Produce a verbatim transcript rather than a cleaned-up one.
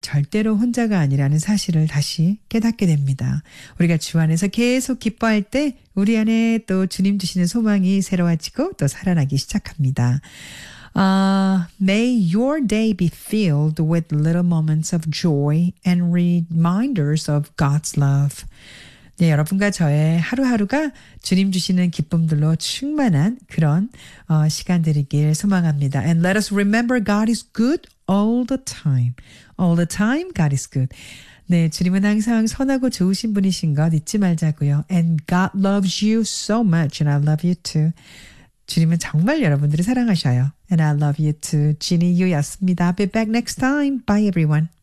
절대로 혼자가 아니라는 사실을 다시 깨닫게 됩니다. 우리가 주 안에서 계속 기뻐할 때 우리 안에 또 주님 주시는 소망이 새로워지고 또 살아나기 시작합니다. Uh, may your day be filled with little moments of joy and reminders of God's love. 네, 여러분과 저의 하루하루가 주님 주시는 기쁨들로 충만한 그런 어, 시간들이길 소망합니다. And let us remember God is good all the time. All the time, God is good. 네, 주님은 항상 선하고 좋으신 분이신 것 잊지 말자고요. And God loves you so much, and I love you too. 주님은 정말 여러분들을 사랑하셔요. And I love you too. 지니 유였습니다. I'll be back next time. Bye everyone.